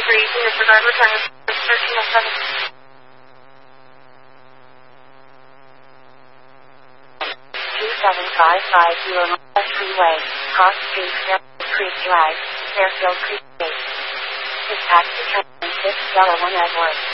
disregard return of 1307. 27550 Northwest Freeway, Cross Street, Fairfield Creek Drive, Fairfield Creek State. Dispatch to train 6 Delaware Edward.